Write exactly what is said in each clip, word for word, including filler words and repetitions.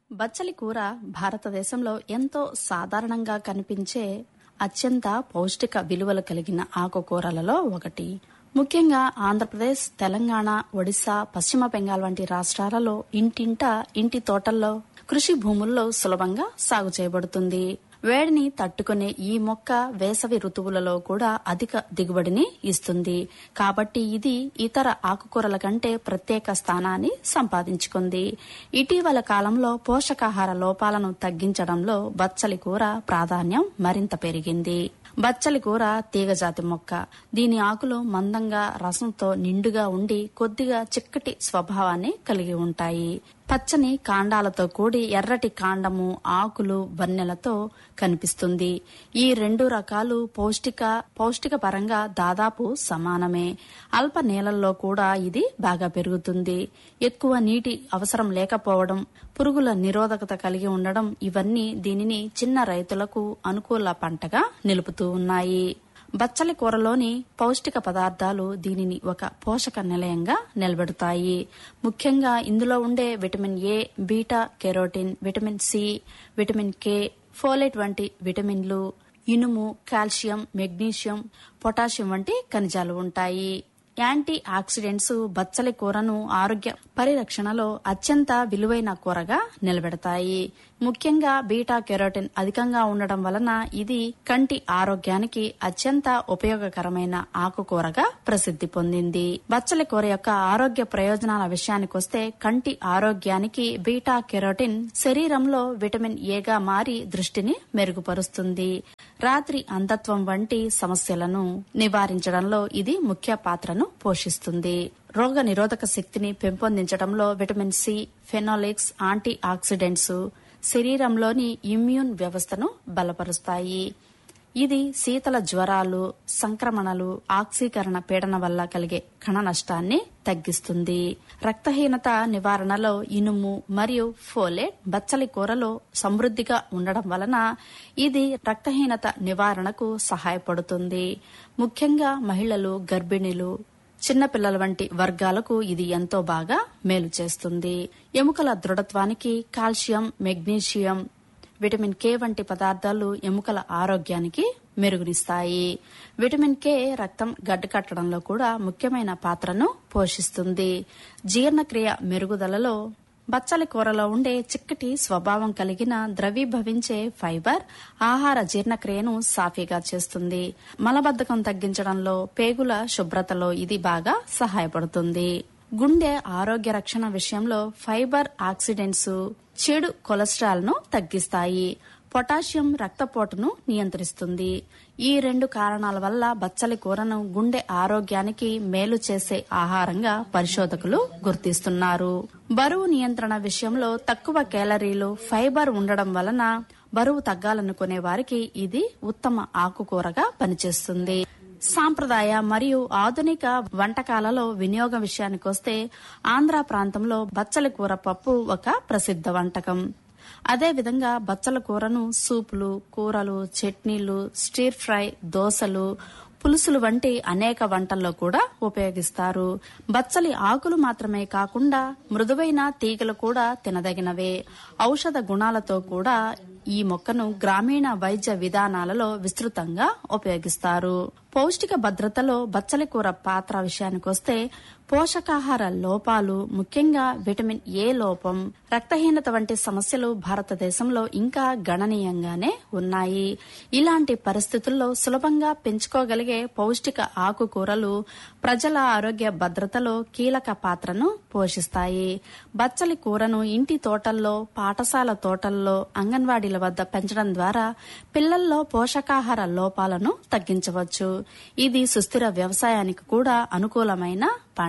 బచ్చలి కూర భారతదేశంలో ఎంతో సాధారణంగా కనిపించే అత్యంత పౌష్టిక విలువలు కలిగిన ఆకుకూరలలో ఒకటి. ముఖ్యంగా ఆంధ్రప్రదేశ్, తెలంగాణ, ఒడిశా, పశ్చిమ బెంగాల్ వంటి రాష్ట్రాలలో ఇంటింట ఇంటి తోటల్లో కృషి భూముల్లో సులభంగా సాగు చేయబడుతుంది. వేడిని తట్టుకునే ఈ మొక్క వేసవి ఋతువులలో కూడా అధిక దిగుబడిని ఇస్తుంది. కాబట్టి ఇది ఇతర ఆకుకూరల కంటే ప్రత్యేక స్థానాన్ని సంపాదించుకుంది. ఇటీవల కాలంలో పోషకాహార లోపాలను తగ్గించడంలో బచ్చలి కూర ప్రాధాన్యం మరింత పెరిగింది. బచ్చలి కూర తీగజాతి మొక్క. దీని ఆకులు మందంగా రసంతో నిండుగా ఉండి కొద్దిగా చిక్కటి స్వభావాన్ని కలిగి ఉంటాయి. పచ్చని కాండాలతో కూడి ఎర్రటి కాండము, ఆకులు, వన్నెలతో కనిపిస్తుంది. ఈ రెండు రకాలు పౌష్టిక పౌష్టిక పరంగా దాదాపు సమానమే. అల్ప నేలల్లో కూడా ఇది బాగా పెరుగుతుంది. ఎక్కువ నీటి అవసరం లేకపోవడం, పురుగుల నిరోధకత కలిగి ఉండడం ఇవన్నీ దీనిని చిన్న రైతులకు అనుకూల పంటగా నిలుపుతూ ఉన్నాయి. బచ్చలి కూరలోని పౌష్టిక పదార్థాలు దీనిని ఒక పోషక నిలయంగా నిలబెడతాయి. ముఖ్యంగా ఇందులో ఉండే vitamin A, beta carotene, vitamin C, vitamin K, folate వంటి విటమిన్లు, ఇనుము, కాల్షియం, మెగ్నీషియం, పొటాషియం వంటి ఖనిజాలు ఉంటాయి. యాంటీ ఆక్సిడెంట్స్ బచ్చలి కూరను ఆరోగ్య పరిరక్షణలో అత్యంత విలువైన కూరగా నిలబెడతాయి. ముఖ్యంగా బీటా కెరోటిన్ అధికంగా ఉండడం వలన ఇది కంటి ఆరోగ్యానికి అత్యంత ఉపయోగకరమైన ఆకుకూరగా ప్రసిద్ధి పొందింది. బచ్చలి కూర యొక్క ఆరోగ్య ప్రయోజనాల విషయానికొస్తే కంటి ఆరోగ్యానికి బీటా కెరోటిన్ శరీరంలో విటమిన్ ఏగా మారి దృష్టిని మెరుగుపరుస్తుంది. రాత్రి అంధత్వం వంటి సమస్యలను నివారించడంలో ఇది ముఖ్య పాత్రను పోషిస్తుంది. రోగ నిరోధక శక్తిని పెంపొందించడంలో విటమిన్ సి, ఫెనాలిక్స్, యాంటీ ఆక్సిడెంట్స్ శరీరంలోని ఇమ్యూన్ వ్యవస్థను బలపరుస్తాయి. ఇది శీతల జ్వరాలు, సంక్రమణలు, ఆక్సీకరణ పీడన వల్ల కలిగే కణ నష్టాన్ని తగ్గిస్తుంది. రక్తహీనత నివారణలో ఇనుము మరియు ఫోలేట్ బచ్చలి కూరలో సమృద్ధిగా ఉండడం వలన ఇది రక్తహీనత నివారణకు సహాయపడుతుంది. ముఖ్యంగా మహిళలు, గర్భిణీలు, చిన్నపిల్లల వంటి వర్గాలకు ఇది ఎంతో బాగా మేలు చేస్తుంది. ఎముకల దృఢత్వానికి కాల్షియం, మెగ్నీషియం, విటమిన్ కే వంటి పదార్థాలు ఎముకల ఆరోగ్యానికి మెరుగునిస్తాయి. విటమిన్ కే రక్తం గడ్డకట్టడంలో కూడా ముఖ్యమైన పాత్రను పోషిస్తుంది. జీర్ణక్రియ మెరుగుదలలో బచ్చలి కూరలో ఉండే చిక్కటి స్వభావం కలిగిన ద్రవీభవించే ఫైబర్ ఆహార జీర్ణక్రియను సాఫీగా చేస్తుంది. మలబద్ధకం తగ్గించడంలో, పేగుల శుభ్రతలో ఇది బాగా సహాయపడుతుంది. గుండె ఆరోగ్య రక్షణ విషయంలో ఫైబర్ ఆక్సిడెంట్స్ చెడు కొలెస్ట్రాల్ ను తగ్గిస్తాయి. పొటాషియం రక్తపోటును నియంత్రిస్తుంది. ఈ రెండు కారణాల వల్ల బచ్చలి కూరను గుండె ఆరోగ్యానికి మేలు చేసే ఆహారంగా పరిశోధకులు గుర్తిస్తున్నారు. బరువు నియంత్రణ విషయంలో తక్కువ కేలరీలు, ఫైబర్ ఉండడం వలన బరువు తగ్గాలనుకునే వారికి ఇది ఉత్తమ ఆకుకూరగా పనిచేస్తుంది. సాంప్రదాయ మరియు ఆధునిక వంటకాలలో వినియోగం విషయానికొస్తే ఆంధ్ర ప్రాంతంలో బచ్చలి కూర పప్పు ఒక ప్రసిద్ధ వంటకం. అదేవిధంగా బచ్చల కూరను సూపులు, కూరలు, చట్నీలు, స్టిర్ ఫ్రై, దోసలు, పులుసులు వంటి అనేక వంటల్లో కూడా ఉపయోగిస్తారు. బచ్చలి ఆకులు మాత్రమే కాకుండా మృదువైన తీగలు కూడా తినదగినవే. ఔషధ గుణాలతో కూడా ఈ మొక్కను గ్రామీణ వైద్య విధానాలలో విస్తృతంగా ఉపయోగిస్తారు. పౌష్టిక భద్రతలో బచ్చలి కూర పాత్ర విషయానికొస్తే పోషకాహార లోపాలు, ముఖ్యంగా విటమిన్ ఏ లోపం, రక్తహీనత వంటి సమస్యలు భారతదేశంలో ఇంకా గణనీయంగానే ఉన్నాయి. ఇలాంటి పరిస్థితుల్లో సులభంగా పెంచుకోగలిగే పౌష్టిక ఆకుకూరలు ప్రజల ఆరోగ్య భద్రతలో కీలక పాత్రను పోషిస్తాయి. బచ్చలి కూరను ఇంటి తోటల్లో, పాఠశాల తోటల్లో, అంగన్వాడీల వద్ద పెంచడం ద్వారా పిల్లల్లో పోషకాహార లోపాలను తగ్గించవచ్చు. ఇది సుస్థిర వ్యవసాయానికి కూడా అనుకూలమైన పంట.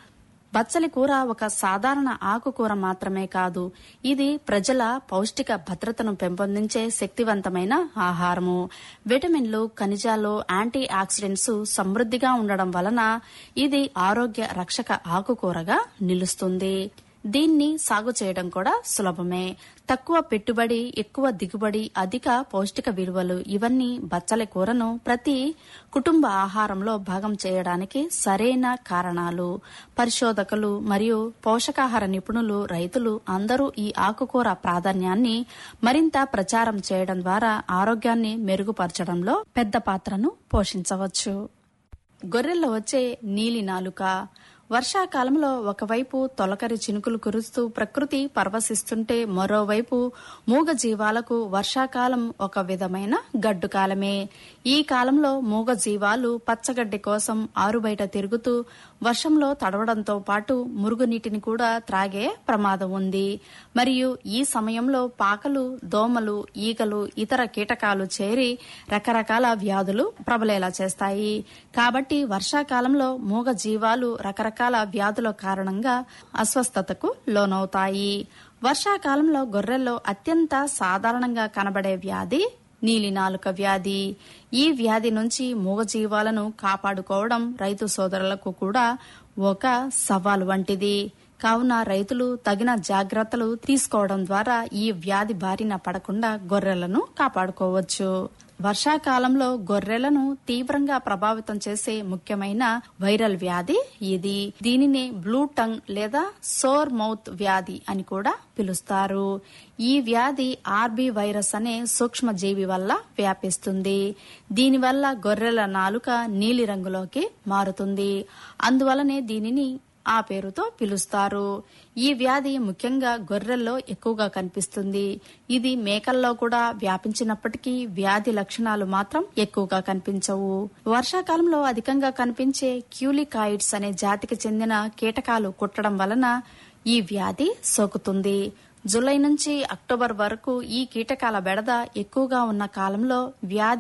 బచ్చలి కూర ఒక సాధారణ ఆకుకూర మాత్రమే కాదు, ఇది ప్రజల పౌష్టిక భద్రతను పెంపొందించే శక్తివంతమైన ఆహారము. విటమిన్లు, ఖనిజాలు, యాంటీ ఆక్సిడెంట్స్ సమృద్ధిగా ఉండడం వలన ఇది ఆరోగ్య రక్షక ఆకుకూరగా నిలుస్తుంది. దీన్ని సాగు చేయడం కూడా సులభమే. తక్కువ పెట్టుబడి, ఎక్కువ దిగుబడి, అధిక పౌష్టిక విలువలు ఇవన్నీ బచ్చలి కూరను ప్రతి కుటుంబ ఆహారంలో భాగం చేయడానికి సరైన కారణాలు. పరిశోధకులు మరియు పోషకాహార నిపుణులు, రైతులు అందరూ ఈ ఆకుకూర ప్రాధాన్యాన్ని మరింత ప్రచారం చేయడం ద్వారా ఆరోగ్యాన్ని మెరుగుపరచడంలో పెద్ద పాత్రను పోషించవచ్చు. గొర్రెల్లో వచ్చే నీలి నాలుక. వర్షాకాలంలో ఒకవైపు తొలకరి చినుకులు కురుస్తూ ప్రకృతి పరవశిస్తుంటే మరోవైపు మూగ జీవాలకు వర్షాకాలం ఒక విధమైన గడ్డు కాలమే. ఈ కాలంలో మూగ జీవాలు పచ్చగడ్డి కోసం ఆరుబయట తిరుగుతూ వర్షంలో తడవడంతో పాటు మురుగునీటిని కూడా త్రాగే ప్రమాదం ఉంది. మరియు ఈ సమయంలో పాకలు, దోమలు, ఈగలు, ఇతర కీటకాలు చేరి రకరకాల వ్యాధులు ప్రబలేలా చేస్తాయి. కాబట్టి వర్షాకాలంలో మూగ జీవాలు రకరకాల వ్యాధుల కారణంగా అస్వస్థతకు లోనవుతాయి. వర్షాకాలంలో గొర్రెల్లో అత్యంత సాధారణంగా కనబడే వ్యాధి నీలినాలుక వ్యాధి. ఈ వ్యాధి నుంచి మూగజీవాలను కాపాడుకోవడం రైతు సోదరులకు కూడా ఒక సవాలు వంటిది. కావున రైతులు తగిన జాగ్రత్తలు తీసుకోవడం ద్వారా ఈ వ్యాధి బారిన పడకుండా గొర్రెలను కాపాడుకోవచ్చు. వర్షాకాలంలో గొర్రెలను తీవ్రంగా ప్రభావితం చేసే ముఖ్యమైన వైరల్ వ్యాధి ఇది. దీనిని బ్లూ టంగ్ లేదా సోర్ మౌత్ వ్యాధి అని కూడా పిలుస్తారు. ఈ వ్యాధి ఆర్బీ వైరస్ అనే సూక్ష్మజీవి వల్ల వ్యాపిస్తుంది. దీనివల్ల గొర్రెల నాలుక నీలి రంగులోకి మారుతుంది. అందువలనే దీనిని ఆ పేరుతో పిలుస్తారు. ఈ వ్యాధి ముఖ్యంగా గొర్రెల్లో ఎక్కువగా కనిపిస్తుంది. ఇది మేకల్లో కూడా వ్యాపించినప్పటికీ వ్యాధి లక్షణాలు మాత్రం ఎక్కువగా కనిపించవు. వర్షాకాలంలో అధికంగా కనిపించే క్యూలికాయిడ్స్ అనే జాతికి చెందిన కీటకాలు కుట్టడం వలన ఈ వ్యాధి సోకుతుంది. జూలై నుంచి అక్టోబర్ వరకు ఈ కీటకాల బెడద ఎక్కువగా ఉన్న కాలంలో వ్యాధి